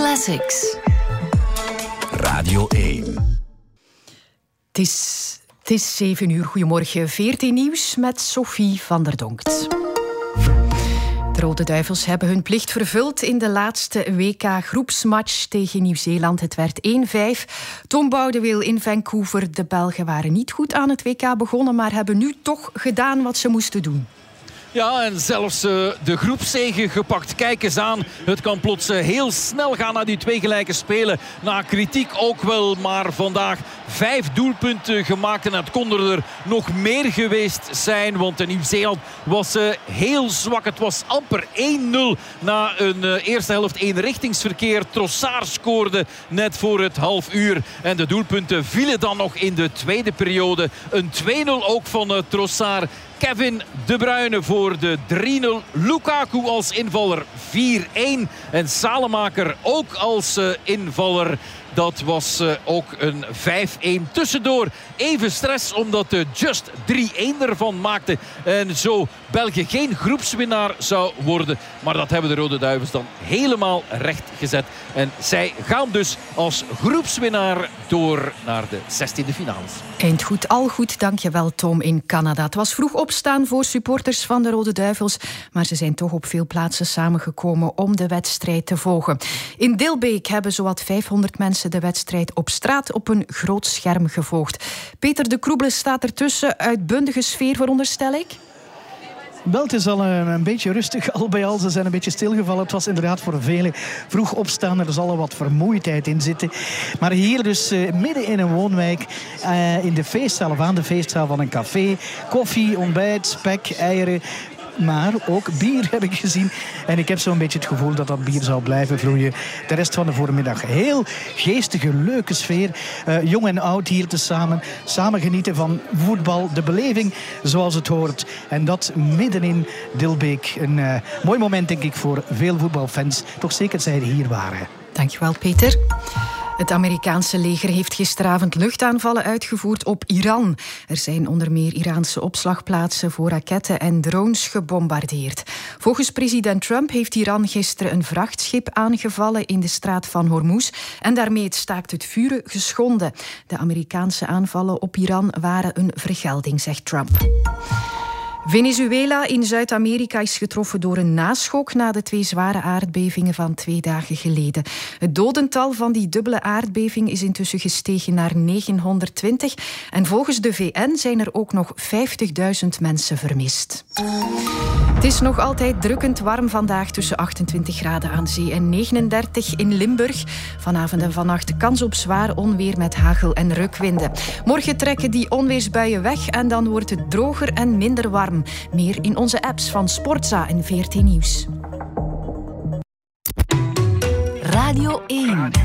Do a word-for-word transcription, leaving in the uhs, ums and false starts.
Classics. Radio één. Het is, het is zeven uur. Goedemorgen. V R T Nieuws met Sophie van der Donkt. De Rode Duivels hebben hun plicht vervuld in de laatste W K-groepsmatch tegen Nieuw-Zeeland. Het werd één vijf. Tom Boudewil in Vancouver. De Belgen waren niet goed aan het W K begonnen, maar hebben nu toch gedaan wat ze moesten doen. Ja, en zelfs uh, de groepszege gepakt. Kijk eens aan. Het kan plots uh, heel snel gaan naar die twee gelijke spelen. Na kritiek ook wel, maar vandaag vijf doelpunten gemaakt. En het kon er nog meer geweest zijn. Want uh, Nieuw-Zeeland was uh, heel zwak. Het was amper één nul na een uh, eerste helft eenrichtingsverkeer. Trossard scoorde net voor het half uur. En de doelpunten vielen dan nog in de tweede periode. Een twee nul ook van uh, Trossard. Kevin De Bruyne voor de drie nul. Lukaku als invaller vier één. En Salemaker ook als uh, invaller. Dat was uh, ook een vijf één. Tussendoor even stress omdat de Just drie één ervan maakte. En zo België geen groepswinnaar zou worden. Maar dat hebben de Rode Duivels dan helemaal recht gezet. En zij gaan dus als groepswinnaar door naar de zestiende finales. Eind goed, al goed. Dankjewel Tom in Canada. Het was vroeg opstaan voor supporters van de Rode Duivels. Maar ze zijn toch op veel plaatsen samengekomen om de wedstrijd te volgen. In Dilbeek hebben zowat vijfhonderd mensen de wedstrijd op straat op een groot scherm gevolgd. Peter de Kroebele staat ertussen. Uitbundige sfeer, veronderstel ik? Wel, het is al een, een beetje rustig al bij al. Ze zijn een beetje stilgevallen. Het was inderdaad voor velen vroeg opstaan. Er zal al wat vermoeidheid in zitten. Maar hier dus uh, midden in een woonwijk, uh, in de feestzaal of aan de feestzaal van een café. Koffie, ontbijt, spek, eieren. Maar ook bier heb ik gezien. En ik heb zo'n beetje het gevoel dat dat bier zal blijven vloeien de rest van de voormiddag. Heel geestige, leuke sfeer. Uh, jong en oud hier tezamen. Samen genieten van voetbal. De beleving zoals het hoort. En dat midden in Dilbeek. Een uh, mooi moment denk ik voor veel voetbalfans. Toch zeker zij hier waren. Dankjewel Peter. Het Amerikaanse leger heeft gisteravond luchtaanvallen uitgevoerd op Iran. Er zijn onder meer Iraanse opslagplaatsen voor raketten en drones gebombardeerd. Volgens president Trump heeft Iran gisteren een vrachtschip aangevallen in de straat van Hormuz en daarmee het staakt het vuren geschonden. De Amerikaanse aanvallen op Iran waren een vergelding, zegt Trump. Venezuela in Zuid-Amerika is getroffen door een naschok na de twee zware aardbevingen van twee dagen geleden. Het dodental van die dubbele aardbeving is intussen gestegen naar negenhonderdtwintig en volgens de V N zijn er ook nog vijftigduizend mensen vermist. Het is nog altijd drukkend warm vandaag, tussen achtentwintig graden aan zee en negenendertig in Limburg. Vanavond en vannacht kans op zwaar onweer met hagel en rukwinden. Morgen trekken die onweersbuien weg en dan wordt het droger en minder warm. Meer in onze apps van Sportza en V R T Nieuws. Radio één.